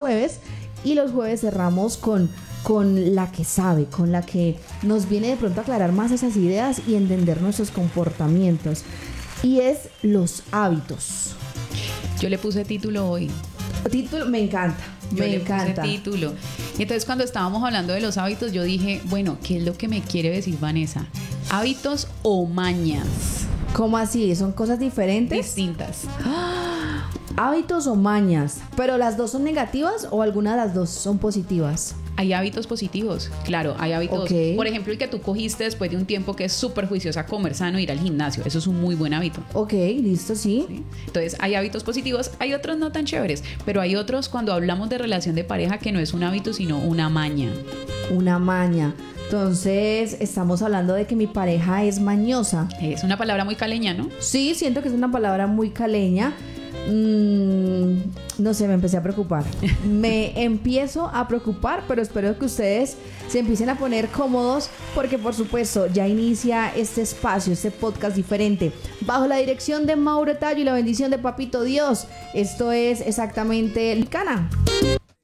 jueves, y los jueves cerramos con la que sabe, con la que nos viene de pronto a aclarar más esas ideas y entender nuestros comportamientos, y es los hábitos. Yo le puse título hoy. Título, me encanta. Yo le puse título. Y entonces cuando estábamos hablando de los hábitos, yo dije, bueno, ¿qué es lo que me quiere decir Vanessa? ¿Hábitos o mañas? ¿Cómo así? ¿Son cosas diferentes? Distintas. Hábitos o mañas, pero ¿las dos son negativas o alguna de las dos son positivas? Hay hábitos positivos, claro, hay hábitos. Okay. Por ejemplo, el que tú cogiste después de un tiempo, que es súper juiciosa, comer sano, ir al gimnasio. Eso es un muy buen hábito. Ok, listo, sí. Entonces, hay hábitos positivos, hay otros no tan chéveres, pero hay otros cuando hablamos de relación de pareja que no es un hábito, sino una maña. Una maña. Entonces, estamos hablando de que mi pareja es mañosa. Es una palabra muy caleña, ¿no? Sí, siento que es una palabra muy caleña. No sé, me empecé a preocupar. Me empiezo a preocupar, pero espero que ustedes se empiecen a poner cómodos, porque por supuesto ya inicia este espacio, este podcast diferente, bajo la dirección de Mauro Tallo y la bendición de Papito Dios. Esto es exactamente Licana.